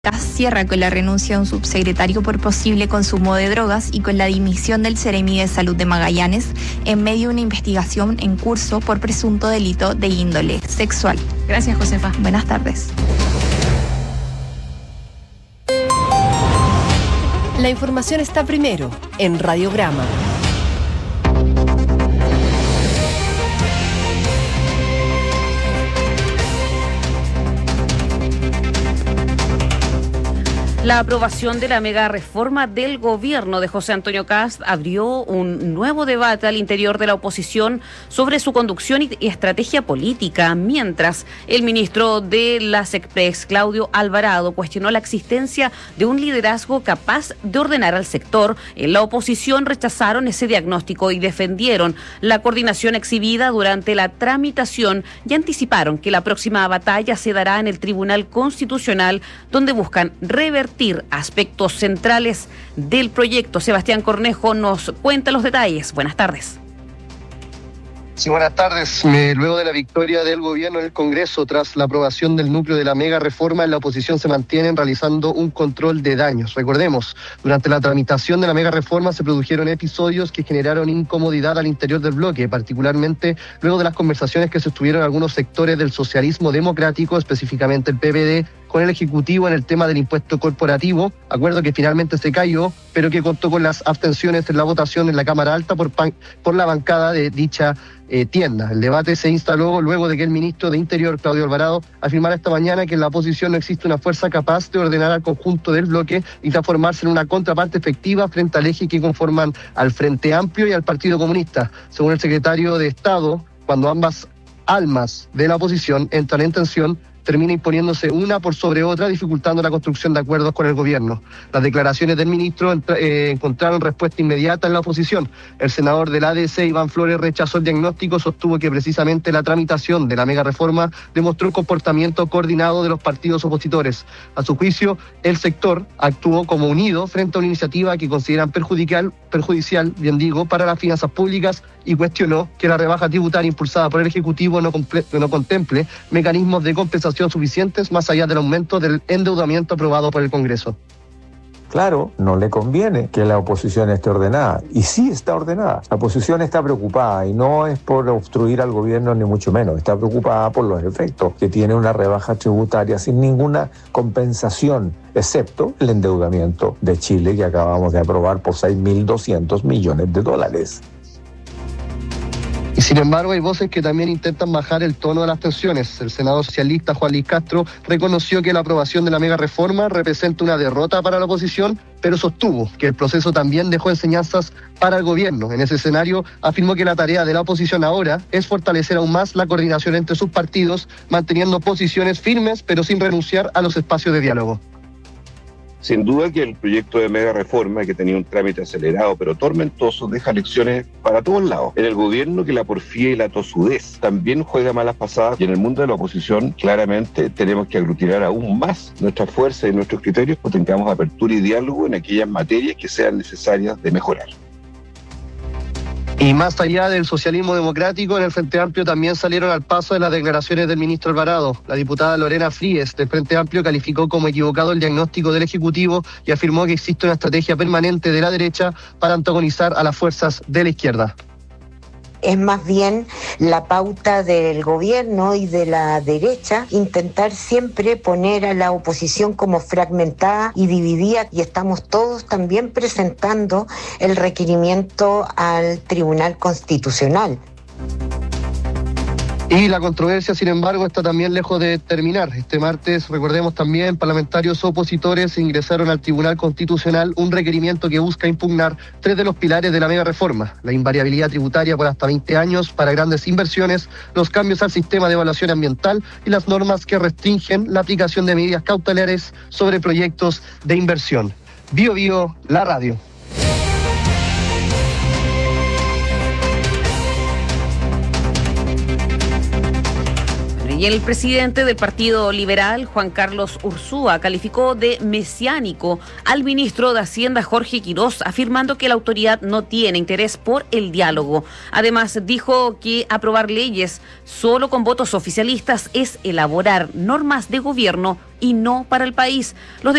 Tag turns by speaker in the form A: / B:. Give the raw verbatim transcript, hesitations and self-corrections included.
A: Cierra con la renuncia de un subsecretario por posible consumo de drogas y con la dimisión del Seremi de Salud de Magallanes en medio de una investigación en curso por presunto delito de índole sexual. Gracias, Josefa. Buenas tardes.
B: La información está primero en Radiograma.
C: La aprobación de la mega reforma del gobierno de José Antonio Kast abrió un nuevo debate al interior de la oposición sobre su conducción y estrategia política, mientras el ministro de la SECPRES, Claudio Alvarado, cuestionó la existencia de un liderazgo capaz de ordenar al sector. En la oposición rechazaron ese diagnóstico y defendieron la coordinación exhibida durante la tramitación y anticiparon que la próxima batalla se dará en el Tribunal Constitucional, donde buscan revertir aspectos centrales del proyecto. Sebastián Cornejo nos cuenta los detalles. Buenas tardes.
D: Sí, buenas tardes. Me, luego de la victoria del gobierno en el Congreso tras la aprobación del núcleo de la mega reforma, en la oposición se mantienen realizando un control de daños. Recordemos, durante la tramitación de la mega reforma se produjeron episodios que generaron incomodidad al interior del bloque, particularmente luego de las conversaciones que se tuvieron algunos sectores del socialismo democrático, específicamente el P P D, con el Ejecutivo en el tema del impuesto corporativo, acuerdo que finalmente se cayó, pero que contó con las abstenciones en la votación en la Cámara Alta por, pan, por la bancada de dicha eh, tienda. El debate se instaló luego de que el ministro de Interior, Claudio Alvarado, afirmara esta mañana que en la oposición no existe una fuerza capaz de ordenar al conjunto del bloque y transformarse en una contraparte efectiva frente al eje que conforman al Frente Amplio y al Partido Comunista. Según el secretario de Estado, cuando ambas almas de la oposición entran en tensión, termina imponiéndose una por sobre otra, dificultando la construcción de acuerdos con el gobierno. Las declaraciones del ministro eh, encontraron respuesta inmediata en la oposición. El senador del A D C, Iván Flores, rechazó el diagnóstico, sostuvo que precisamente la tramitación de la mega reforma demostró un comportamiento coordinado de los partidos opositores. A su juicio, el sector actuó como unido frente a una iniciativa que consideran perjudicial, perjudicial, bien digo, para las finanzas públicas, y cuestionó que la rebaja tributaria impulsada por el Ejecutivo no, comple- no contemple mecanismos de compensación suficientes más allá del aumento del endeudamiento aprobado por el Congreso.
E: Claro, no le conviene que la oposición esté ordenada, y sí está ordenada. La oposición está preocupada, y no es por obstruir al gobierno ni mucho menos, está preocupada por los efectos que tiene una rebaja tributaria sin ninguna compensación, excepto el endeudamiento de Chile que acabamos de aprobar por seis mil doscientos millones de dólares.
D: Y sin embargo, hay voces que también intentan bajar el tono de las tensiones. El senador socialista Juan Luis Castro reconoció que la aprobación de la mega reforma representa una derrota para la oposición, pero sostuvo que el proceso también dejó enseñanzas para el gobierno. En ese escenario, afirmó que la tarea de la oposición ahora es fortalecer aún más la coordinación entre sus partidos, manteniendo posiciones firmes, pero sin renunciar a los espacios de diálogo.
F: Sin duda que el proyecto de mega reforma, que tenía un trámite acelerado pero tormentoso, deja lecciones para todos lados. En el gobierno, que la porfía y la tosudez también juega malas pasadas, y en el mundo de la oposición claramente tenemos que aglutinar aún más nuestras fuerzas y nuestros criterios, pues tengamos apertura y diálogo en aquellas materias que sean necesarias de mejorar.
D: Y más allá del socialismo democrático, en el Frente Amplio también salieron al paso de las declaraciones del ministro Alvarado. La diputada Lorena Fríes, del Frente Amplio, calificó como equivocado el diagnóstico del Ejecutivo y afirmó que existe una estrategia permanente de la derecha para antagonizar a las fuerzas de la izquierda.
G: Es más bien la pauta del gobierno y de la derecha intentar siempre poner a la oposición como fragmentada y dividida, y estamos todos también presentando el requerimiento al Tribunal Constitucional.
D: Y la controversia, sin embargo, está también lejos de terminar. Este martes, recordemos también, parlamentarios opositores ingresaron al Tribunal Constitucional un requerimiento que busca impugnar tres de los pilares de la mega reforma: la invariabilidad tributaria por hasta veinte años para grandes inversiones, los cambios al sistema de evaluación ambiental y las normas que restringen la aplicación de medidas cautelares sobre proyectos de inversión. Bio Bio, la radio.
C: Y el presidente del Partido Liberal, Juan Carlos Ursúa, calificó de mesiánico al ministro de Hacienda, Jorge Quirós, afirmando que la autoridad no tiene interés por el diálogo. Además, dijo que aprobar leyes solo con votos oficialistas es elaborar normas de gobierno y no para el país. Los